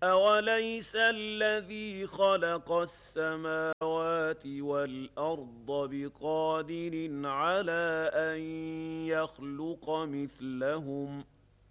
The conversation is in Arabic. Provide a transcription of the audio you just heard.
أوليس الذي خلق السماوات والأرض بقادر على أن يخلق مثلهم